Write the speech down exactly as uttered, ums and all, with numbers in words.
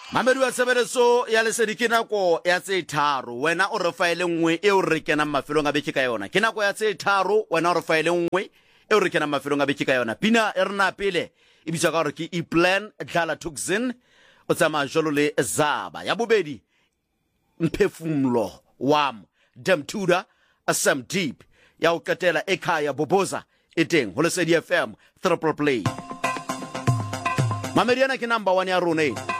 Mamedi wa Sebereso ya Lesedi ke nako ya tse tharo wena o re faele nngwe e o re kenang mafelong a beke ka yona ke nako ya tse tharo wena o re faele nngwe e o re kenang mafelong a beke ka yona pina e rena pele e bitsa ka gore ke Eplan Dlala Tuxin o tsama jolo le Zaba ya bobedi Mphefumlo wam Demtuda Asam Deep ya o katela ekhaya Boboza eteng ho Lesedi F M triple play Mamedi yana ke number one ya rona